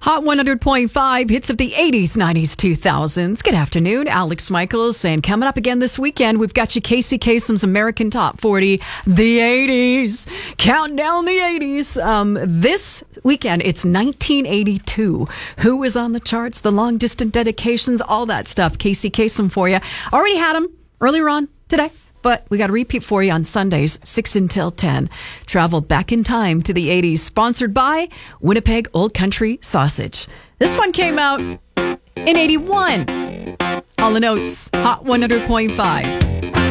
Hot 100.5 hits of the 80s, 90s, 2000s. Good afternoon. Alex Michaels. And coming up again this weekend, we've got you Casey Kasem's American Top 40, the 80s. Counting down the 80s. This weekend, it's 1982. Who is on the charts? The long distance dedications, all that stuff. Casey Kasem for you. Already had him earlier on today. But we got a repeat for you on Sundays, 6 until 10. Travel back in time to the 80s. Sponsored by Winnipeg Old Country Sausage. This one came out in 81. All the notes, Hot 100.5.